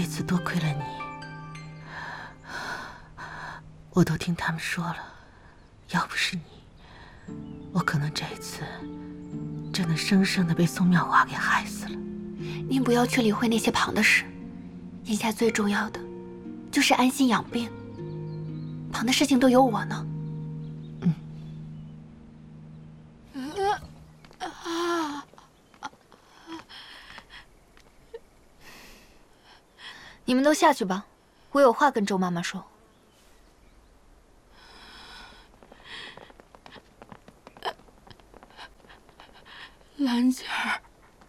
次多亏了你，我都听他们说了，要不是你，我可能这次真的生生的被宋妙华给害死了。 您不要去理会那些旁的事，眼下最重要的就是安心养病，旁的事情都有我呢。你们都下去吧，我有话跟周妈妈说。 兰姐儿，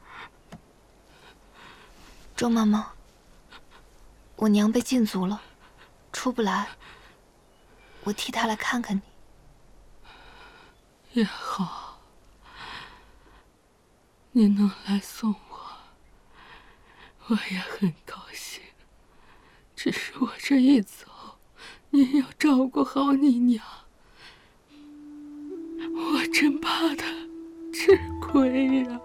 周妈妈，我娘被禁足了，出不来，我替她来看看你。 也好，你能来送我也很高兴。只是我这一走，你要照顾好你娘，我真怕她吃亏呀。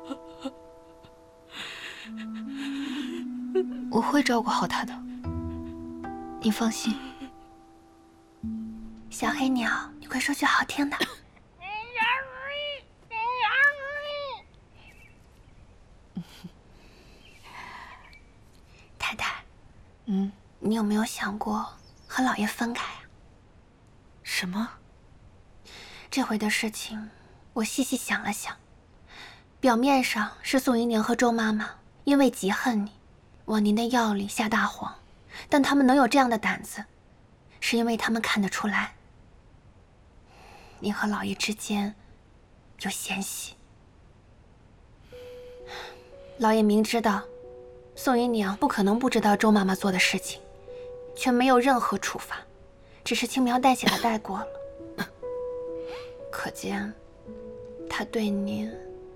我会照顾好她的，你放心。小黑鸟，你快说句好听的。太太，你有没有想过和老爷分开啊？ 什么？ 这回的事情，我细细想了想，表面上是宋姨娘和周妈妈因为嫉恨你，往您的药里下大黄，但他们能有这样的胆子，是因为他们看得出来，您和老爷之间有嫌隙。老爷明知道宋姨娘不可能不知道周妈妈做的事情，却没有任何处罚，只是轻描淡写的带过了。可见他对您，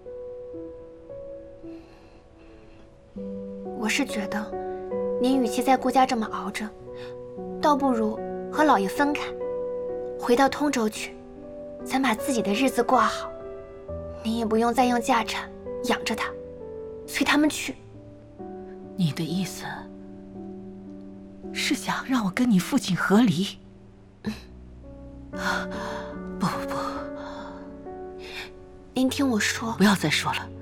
我是觉得您与其在顾家这么熬着，倒不如和老爷分开，回到通州去，咱把自己的日子过好。您也不用再用家产养着他，随他们去。 你的意思是想让我跟你父亲和离？不， 您听我说， 不要再说了，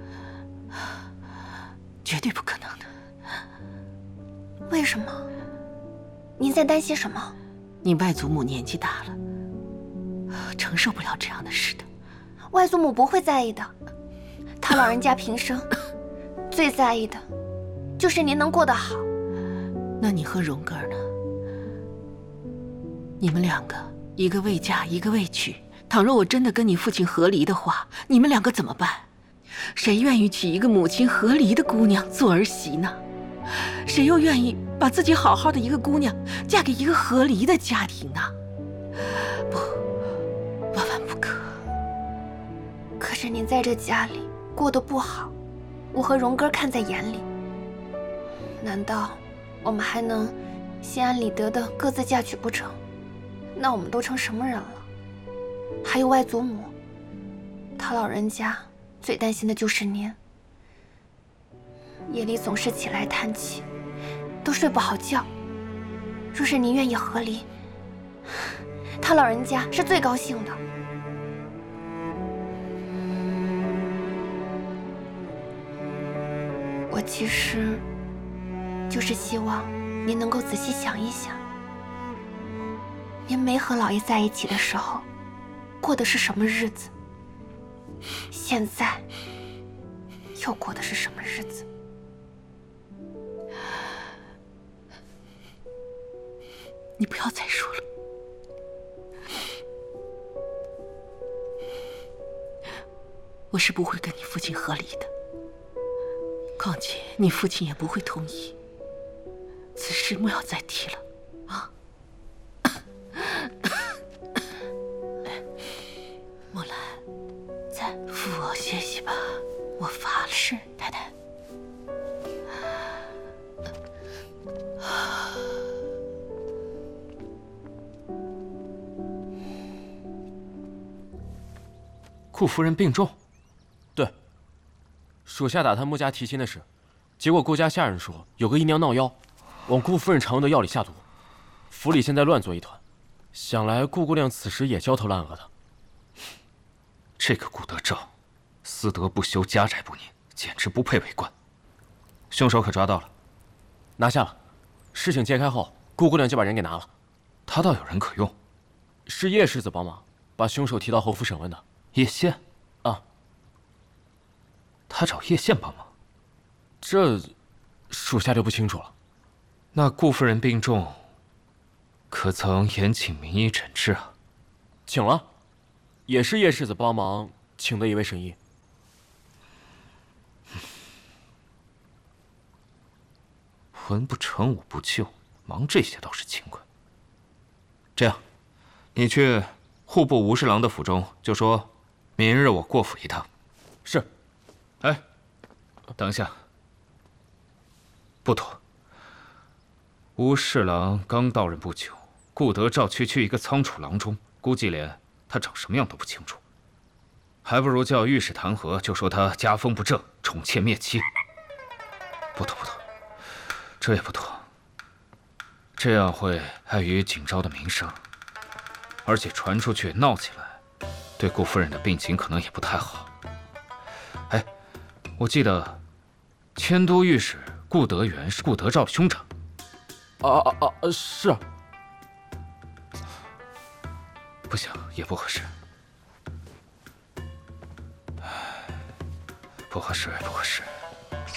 绝对不可能的。 为什么？您在担心什么？ 你外祖母年纪大了，承受不了这样的事的。 外祖母不会在意的，她老人家平生最在意的就是您能过得好。 那你和荣哥呢？你们两个，一个未嫁，一个未娶。倘若我真的跟你父亲和离的话，你们两个怎么办？谁愿意娶一个母亲和离的姑娘做儿媳呢？谁又愿意把自己好好的一个姑娘嫁给一个和离的家庭呢？不，万万不可。 可是您在这家里过得不好，我和荣哥看在眼里。难道我们还能心安理得的各自嫁娶不成？那我们都成什么人了？还有外祖母，她老人家最担心的就是您，夜里总是起来叹气，都睡不好觉。若是您愿意和离，她老人家是最高兴的。我其实就是希望您能够仔细想一想，您没和老爷在一起的时候过的是什么日子，现在又过的是什么日子？ 你不要再说了。我是不会跟你父亲和离的，况且你父亲也不会同意。此事莫要再提了，啊！木兰，再扶我歇息吧，我乏了。 是，太太。 顾夫人病重。对，属下打探穆家提亲的事，结果顾家下人说有个姨娘闹妖。 往顾夫人常用的药里下毒，府里现在乱作一团，想来顾姑娘此时也焦头烂额的。 这个顾德昭，私德不修，家宅不宁，简直不配为官。凶手可抓到了？ 拿下了。事情揭开后，顾姑娘就把人给拿了。 他倒有人可用。 是叶世子帮忙把凶手提到侯府审问的。 叶县啊， 他找叶县帮忙， 这属下就不清楚了。 那顾夫人病重，可曾延请名医诊治啊？ 请了，也是叶世子帮忙请的一位神医。 文不成武不就，忙这些倒是勤快。这样，你去户部吴侍郎的府中，就说明日我过府一趟。 是。 哎，等下，不妥。吴侍郎刚到任不久，顾德昭区区一个仓储郎中，估计连他长什么样都不清楚，还不如叫御史弹劾，就说他家风不正，宠妾灭妻。不妥不妥，这也不妥。这样会碍于景昭的名声，而且传出去闹起来，对顾夫人的病情可能也不太好。哎，我记得迁都御史顾德元是顾德昭的兄长。 是。 不行，也不合适。不合适，不合适。